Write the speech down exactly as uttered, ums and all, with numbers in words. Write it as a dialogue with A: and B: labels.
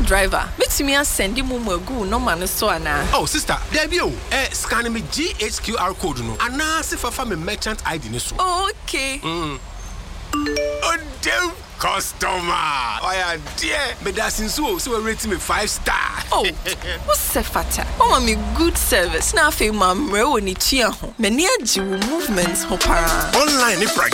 A: driver. Betumi asend mu magu no man so ana.
B: Oh sister, there be o. Eh scan me G H Q R code no. Ana se fafa me merchant I D ni so.
A: Oh, okay.
B: Mm. Oh damn customer. Oh yeah, dear. Me da sinso so we rate me five star.
A: Oh, what's fata? Oh, me good service. Na fe mamre woni tua ho. Me ni agi wo movements ho para.
B: Online ni